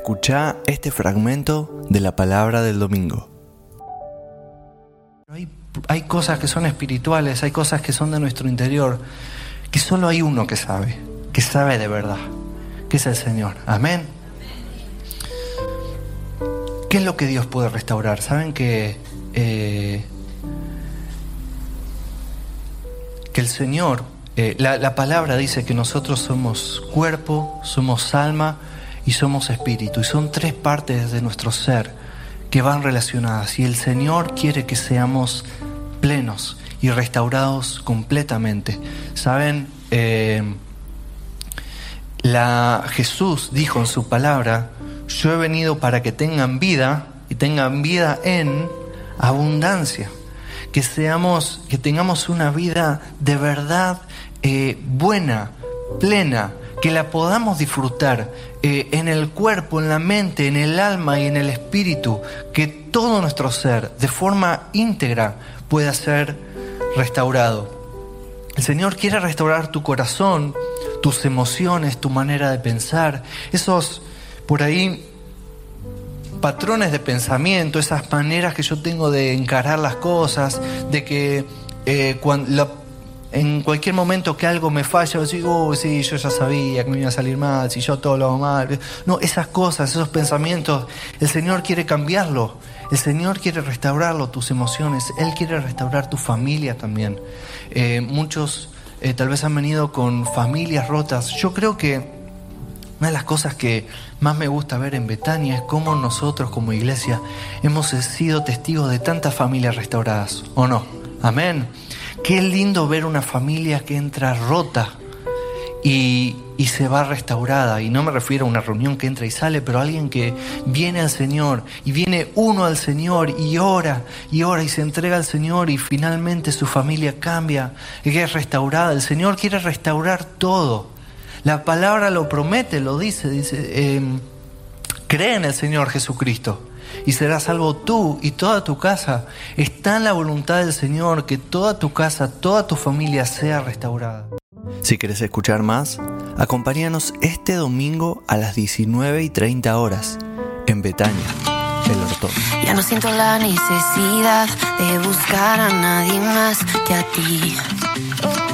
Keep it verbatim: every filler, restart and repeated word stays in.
Escuchá este fragmento de la palabra del domingo. Hay, hay cosas que son espirituales, hay cosas que son de nuestro interior, que solo hay uno que sabe, que sabe de verdad, que es el Señor. Amén. ¿Qué es lo que Dios puede restaurar? Saben que eh, que el Señor, eh, la, la palabra dice que nosotros somos cuerpo, somos alma y somos espíritu, y son tres partes de nuestro ser que van relacionadas, y el Señor quiere que seamos plenos y restaurados completamente. Saben, eh, la, Jesús dijo en su palabra: yo he venido para que tengan vida y tengan vida en abundancia. Que seamos, que tengamos una vida de verdad eh, buena, plena, que la podamos disfrutar eh, en el cuerpo, en la mente, en el alma y en el espíritu, que todo nuestro ser de forma íntegra pueda ser restaurado. El Señor quiere restaurar tu corazón, tus emociones, tu manera de pensar, esos por ahí patrones de pensamiento, esas maneras que yo tengo de encarar las cosas, de que eh, cuando la, en cualquier momento que algo me falla, yo digo, oh, sí, yo ya sabía que me iba a salir mal, si yo todo lo hago mal. No, esas cosas, esos pensamientos, el Señor quiere cambiarlo, el Señor quiere restaurarlo, tus emociones, Él quiere restaurar tu familia también. Eh, muchos eh, tal vez han venido con familias rotas. Yo creo que una de las cosas que más me gusta ver en Betania es cómo nosotros como iglesia hemos sido testigos de tantas familias restauradas, ¿o no? Amén. Qué lindo ver una familia que entra rota y, y se va restaurada. Y no me refiero a una reunión que entra y sale, pero alguien que viene al Señor y viene uno al Señor y ora y ora y se entrega al Señor y finalmente su familia cambia y es restaurada. El Señor quiere restaurar todo. La palabra lo promete, lo dice, dice, eh, cree en el Señor Jesucristo y serás salvo tú y toda tu casa. Está en la voluntad del Señor que toda tu casa, toda tu familia sea restaurada. Si querés escuchar más, acompáñanos este domingo a las diecinueve y treinta horas en Betania, El Hortón. Ya no siento la necesidad de buscar a nadie más que a ti.